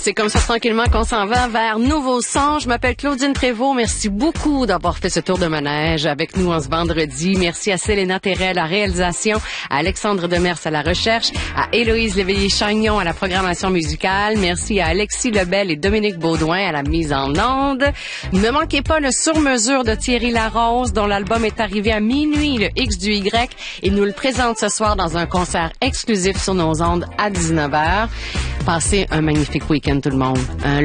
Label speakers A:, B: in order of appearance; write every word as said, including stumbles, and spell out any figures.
A: c'est comme ça tranquillement qu'on s'en va vers Nouveau Son. Je m'appelle Claudine Prévost. Merci beaucoup d'avoir fait ce tour de manège avec nous en ce vendredi. Merci à Célena Terrell à la réalisation, à Alexandre Demers à la recherche, à Héloïse Léveillé-Chagnon à la programmation musicale. Merci à Alexis Lebel et Dominique Baudouin à la mise en onde. Ne manquez pas le sur-mesure de Thierry Larose, dont l'album est arrivé à minuit, le X du Y. Il nous le présente ce soir dans un concert exclusif sur nos ondes à dix-neuf heures. Passez un magnifique week-end tout le monde. Un